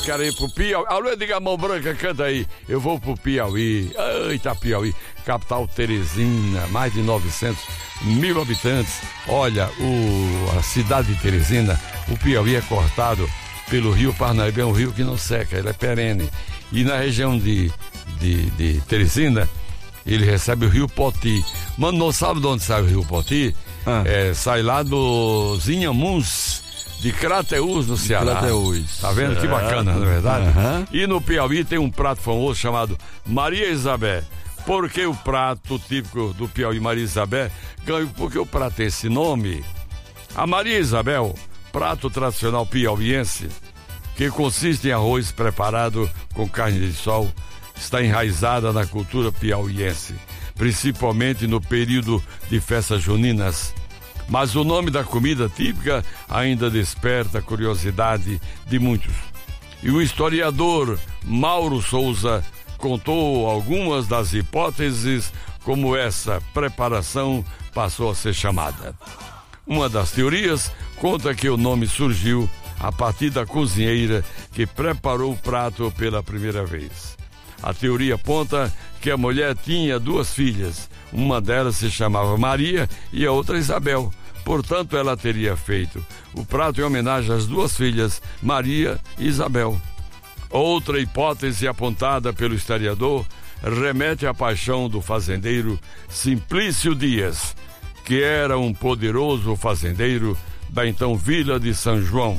Quero ir pro Piauí. Alô, diga, mão branca, canta aí. Eu vou pro Piauí. Eita, Piauí. Capital Teresina, mais de 900 mil habitantes. Olha, a cidade de Teresina, o Piauí é cortado pelo rio Parnaíba. É um rio que não seca, ele é perene. E na região de Teresina, ele recebe o rio Poti. Mano, não sabe de onde sai o rio Poti? Sai lá dos Inhamuns de Crateús, no Ceará. Crateús. Tá vendo? Que bacana, não é verdade? E no Piauí tem um prato famoso chamado Maria Isabel. Por que o prato típico do Piauí, Maria Isabel, ganhou? Porque o prato tem esse nome. A Maria Isabel, prato tradicional piauiense, que consiste em arroz preparado com carne de sol, está enraizada na cultura piauiense, principalmente no período de festas juninas. Mas o nome da comida típica ainda desperta a curiosidade de muitos. E o historiador Mauro Souza contou algumas das hipóteses como essa preparação passou a ser chamada. Uma das teorias conta que o nome surgiu a partir da cozinheira que preparou o prato pela primeira vez. A teoria aponta que a mulher tinha 2 filhas, uma delas se chamava Maria e a outra Isabel. Portanto, ela teria feito o prato em homenagem às 2 filhas, Maria e Isabel. Outra hipótese apontada pelo historiador remete à paixão do fazendeiro Simplício Dias, que era um poderoso fazendeiro da então Vila de São João,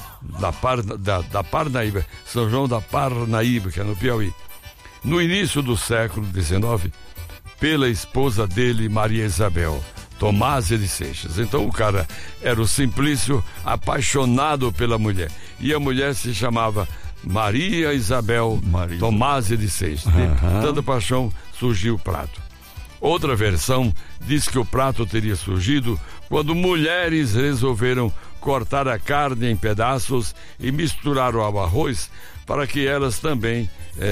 da Parnaíba, São João da Parnaíba, que é no Piauí. No início do século XIX, pela esposa dele, Maria Isabel, Tomásia de Seixas. Então o cara era o Simplício, apaixonado pela mulher. E a mulher se chamava Maria Isabel Tomásia de Seixas. De tanta paixão surgiu o prato. Outra versão diz que o prato teria surgido quando mulheres resolveram cortar a carne em pedaços e misturar ao arroz para que elas também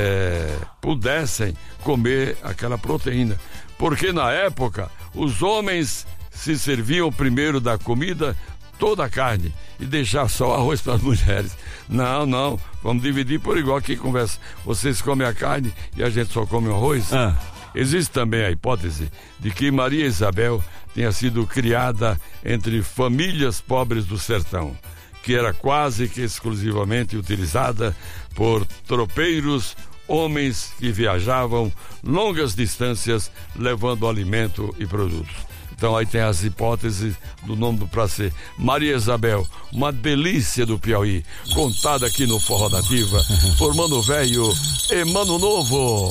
pudessem comer aquela proteína. Porque na época os homens se serviam primeiro da comida, toda a carne, e deixar só o arroz para as mulheres. Não, vamos dividir por igual. Aqui conversa, vocês comem a carne e a gente só come o arroz. Existe também a hipótese de que Maria Isabel tenha sido criada entre famílias pobres do sertão, que era quase que exclusivamente utilizada por tropeiros, homens que viajavam longas distâncias levando alimento e produtos. Então aí tem as hipóteses do nome do prazer. Maria Isabel, uma delícia do Piauí, contada aqui no Forró da Ativa por Mano Velho e Mano Novo.